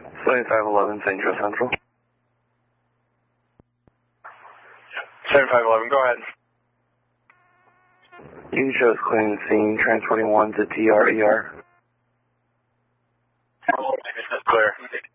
7511 St. Joe Central. 7511, go ahead. You chose clearing the scene, transporting 1 to TRER. This is clear.